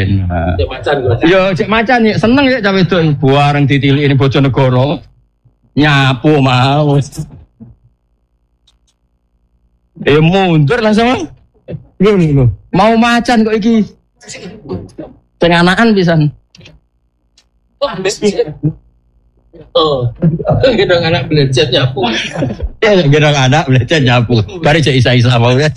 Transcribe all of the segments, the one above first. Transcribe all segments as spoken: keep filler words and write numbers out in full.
enak. Cek macan gue. Yo cek macan ya seneng ya cawe itu buareng ditilik ini Bojonegoro. Nyapu mau. Eh mundur langsung. Lho lho. Mau macan kok iki. Sing anakan pisan. Oh, gedang anak belajar nyapu. Ya gedang anak belajar nyapu. Bari cek isa-isa mau ya.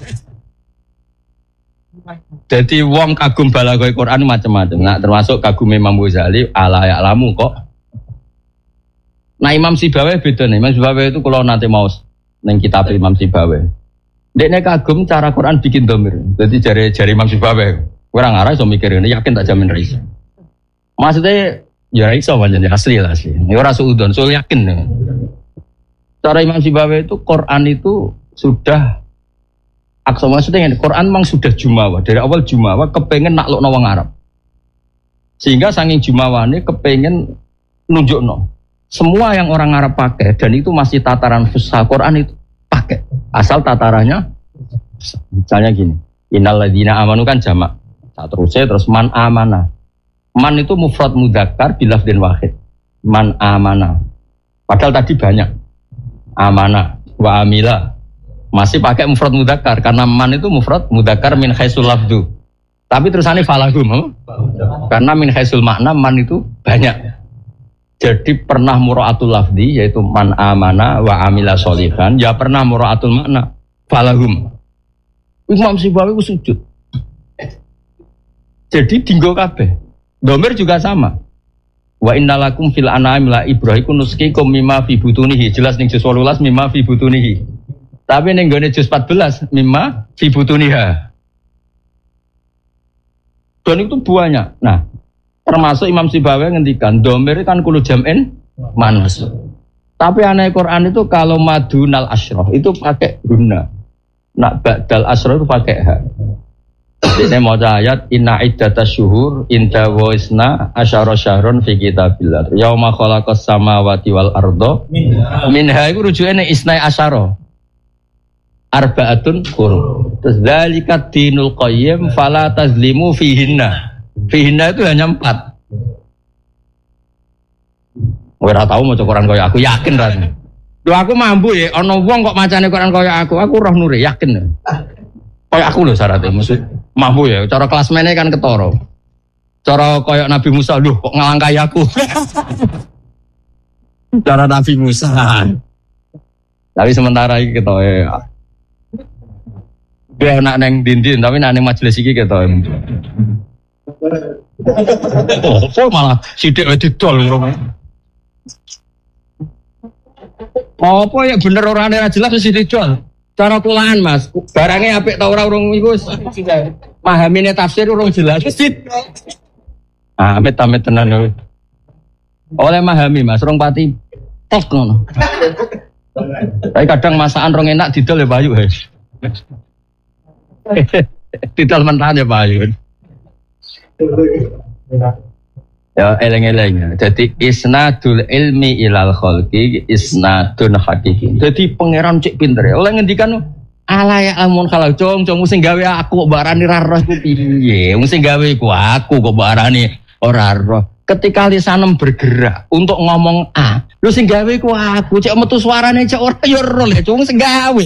Jadi wong kagum balaghah Quran macam-macam. Nah, termasuk kagum Imam Ghazali ala ya'lamu kok. Nah, Imam Sibawayh beda nih. Imam Sibawayh itu kalau nanti mau neng kitab Imam Sibawayh. Dekne kagum cara Quran bikin domir. Jadi jari-jari Imam Sibawayh. Kurang arah so mikir ini yakin tak jamin rais. Maksudnya ya iso pancen asli lah sih. Ya ora suudon, so yakin. Cara Imam Sibawayh itu Quran itu sudah aksa maksudnya Quran memang sudah jumawa. Dari awal jumawa kepengen naklukno wong Arab. Sehingga saking jumawane kepengen nunjukno semua yang orang Arab pakai dan itu masih tataran fusha Quran itu pakai. Asal tatarannya misalnya gini. Innal ladzina amanu kan jamak. Terusnya terus man amana. Man itu mufrad mudzakkar bilafdin wahid. Man amana. Padahal tadi banyak. Amana wa amila. Masih pakai mufrad mudzakkar karena man itu mufrad mudzakkar min haitsul lafdhu. Tapi terusannya falahum. Karena min haitsul makna man itu banyak. Jadi pernah mura'atul lafdhi yaitu man amana wa amila sholihan, ya pernah mura'atul makna falahum. Imam Sibawayh itu sujud. Jadi dinggo kabeh. Domir juga sama. Wa innalakum fil an'am la ibrahikum nuskikum mimma fi butunihi. Jelas ning juz delapan belas mimma fi butunihi. Tapi ning gone juz empat belas mimma fi butuniha. Dan itu banyak. Nah, termasuk Imam Sibawayh ngendikan domir kan kulo jam'in manas. Tapi aneh Quran itu kalau madunal asyrah itu pakai guna. Nak ba'dal asyrah itu pakai ha. Ini mau ayat inna iddatas syuhur inda wa isna asyara syahrun fi kitabillah yauma khalaqas samawati wal ardo minha iku rujukane isna asyara arba'atun hurum. Terus dzalika dinul qayyim fala tazlimu fihinna. Fihinna itu hanya empat. Ora tau maca Quran kaya aku yakin ra. Lho aku mampu ya ana wong kok macane Quran kaya aku, aku roh nure yakin. Kaya aku lho syaratnya maksud mampu ya, cara kelasmennya kan ketoro. Cara kaya Nabi Musa, lho kok ngalangkai aku. Cara Nabi Musa. Tapi sementara iki ketoke. Dia nak neng dindin, tapi nak neng majelis iki ketoke. Oh, malah sidik wedi dol ngono. Apa ya bener orane ra jelas sidik dol. Cara tulaan Mas, barangnya apik ta ora urung iku mahamine tafsir urung jelas. Ah, amit-amit tenan. Oleh memahami Mas, rong pati tek ngono. Tapi kadang masakan rong enak didol ya payu. Didol mentah ya payu. Ya eleng-eleng. Jadi isnadul ilmi ilal khalqi isnadun hakiki. Jadi pangeran cek pinter. Oleh ngendikan ala ya amun kalau cong cong sing gawe aku kok barani ra roh ku piye? Wong sing gawe ku aku kok barani ora roh. Ketika lisanem bergerak untuk ngomong A, lu sing gawe ku aku cek metu suarane cek ora ya roh lek cong sing gawe.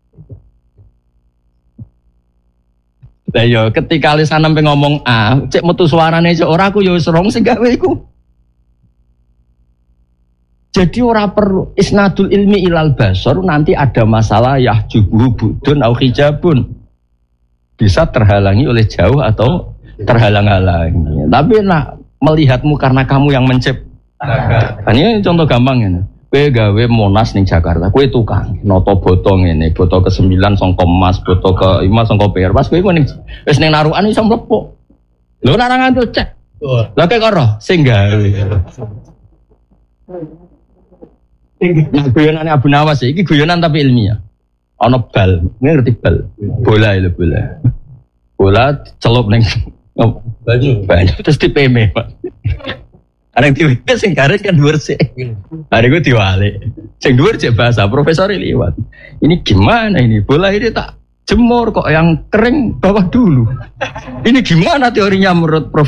Lah yo ketika lisanem pe ngomong A, cek metu suarane cek ora aku yo wis rong sing gawe iku. Jadi ora perlu isnadul ilmi ilal basar nanti ada masalah yahjubu budun au hijabun. Bisa terhalangi oleh jauh atau terhalang-halangi. Tapi nak melihatmu karena kamu yang menciptakan. Ini contoh gampang ini. Kowe gawe Monas ning Jakarta, kowe tukang noto botong ngene, botol ke sembilan songko emas, botol ke lima songko perak. Pas kowe ning wis ning narukan iso mlepuk. Lho nek ora ngantuk cek. Lah kek karo sing gawe. Nah, guyonane Abu Nawas iki guyonan tapi ilmiah. Ana bal, ngerti bal. Bola itu bola. Bola celup ning baju, baju terus di P M, Pak. Areng diwek sing garis kan dhuwur sik. Hari gue diwalik. Sing dhuwur cek bahasa profesor liwat. Ini gimana ini? Bola ini tak jemur kok yang kering bawah dulu. Ini gimana teorinya menurut Prof